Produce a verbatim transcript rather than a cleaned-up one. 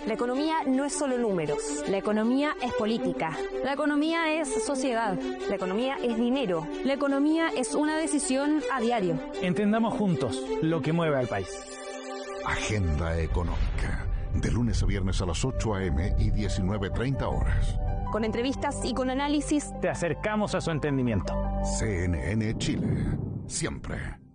La economía no es solo números. La economía es política. La economía es sociedad. La economía es dinero. La economía es una decisión a diario. Entendamos juntos lo que mueve al país. Agenda Económica. De lunes a viernes a las ocho a eme y diecinueve treinta horas. Con entrevistas y con análisis. Te acercamos a su entendimiento. C N N Chile. Siempre